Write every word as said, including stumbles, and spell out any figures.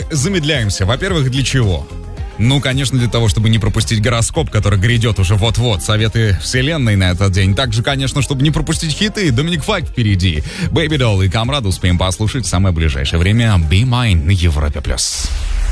мы замедляемся. Во-первых, для чего? Ну, конечно, для того, чтобы не пропустить гороскоп, который грядет уже вот-вот. Советы вселенной на этот день. Также, конечно, чтобы не пропустить хиты. Доминик Файк впереди. Baby Doll и Камрад успеем послушать в самое ближайшее время. Be Mine на Европе+.